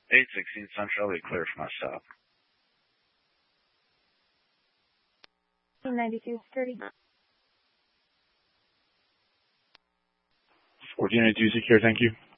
816 Central, you're clear for my stop. 9230. 1482 secure, thank you.